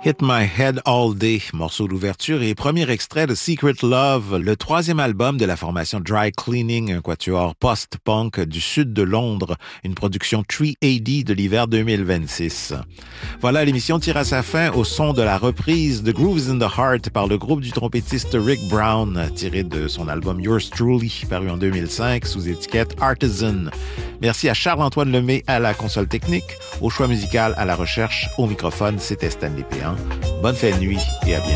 Hit My Head All Day, morceau d'ouverture et premier extrait de Secret Love, le troisième album de la formation Dry Cleaning, un quatuor post-punk du sud de Londres, une production 3AD de l'hiver 2026. Voilà, l'émission tire à sa fin au son de la reprise de Grooves in the Heart par le groupe du trompettiste Rick Brown, tiré de son album Yours Truly, paru en 2005 sous étiquette Artisan. Merci à Charles-Antoine Lemay à la console technique, au choix musical, à la recherche, au microphone, c'était Stanley Péan. Bonne fin de nuit et à bientôt.